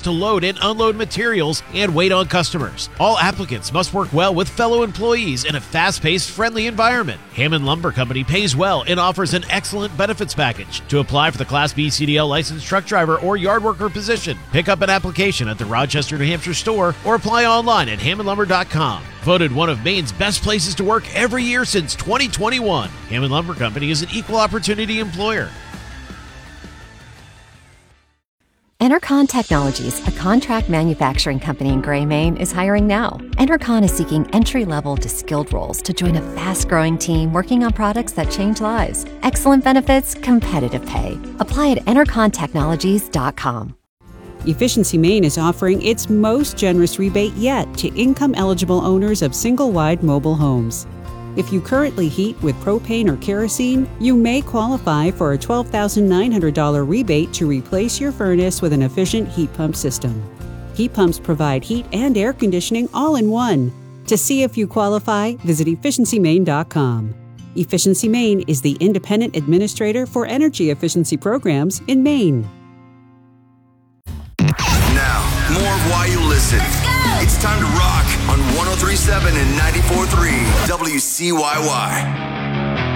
to load and unload materials and wait on customers. All applicants must work well with fellow employees in a fast-paced, friendly environment. Hammond Lumber Company pays well and offers an excellent benefits package. To apply for the Class B CDL licensed truck driver or yard worker position, pick up an application at the Rochester, New Hampshire store or apply online at hammondlumber.com. Voted one of Maine's best places to work every year since 2021. Hammond Lumber Company is an equal opportunity employer. Enercon Technologies, a contract manufacturing company in Gray, Maine, is hiring now. Enercon is seeking entry-level to skilled roles to join a fast-growing team working on products that change lives. Excellent benefits, competitive pay. Apply at enercontechnologies.com. Efficiency Maine is offering its most generous rebate yet to income-eligible owners of single-wide mobile homes. If you currently heat with propane or kerosene, you may qualify for a $12,900 rebate to replace your furnace with an efficient heat pump system. Heat pumps provide heat and air conditioning all in one. To see if you qualify, visit efficiencymaine.com. Efficiency Maine is the independent administrator for energy efficiency programs in Maine. Now, more of Why You Listen. It's time to rock on 103.7 and 94.3 WCYY.